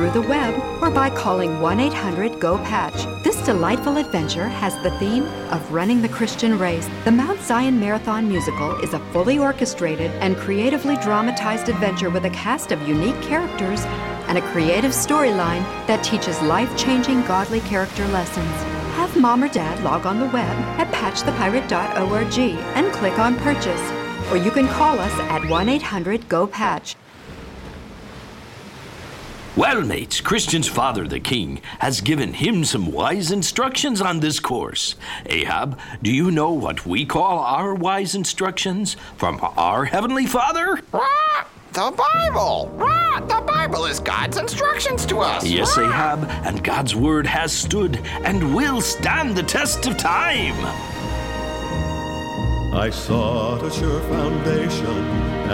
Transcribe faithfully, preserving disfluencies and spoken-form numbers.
through the web or by calling one eight hundred G O Patch. This delightful adventure has the theme of running the Christian race. The Mount Zion Marathon Musical is a fully orchestrated and creatively dramatized adventure with a cast of unique characters and a creative storyline that teaches life-changing godly character lessons. Have Mom or Dad log on the web at patch the pirate dot org and click on Purchase. Or you can call us at one eight hundred G O Patch. Well, mates, Christian's father, the king, has given him some wise instructions on this course. Ahab, do you know what we call our wise instructions from our Heavenly Father? Ah, the Bible! Ah, the Bible is God's instructions to us! Yes, ah. Ahab, and God's word has stood and will stand the test of time. I sought a sure foundation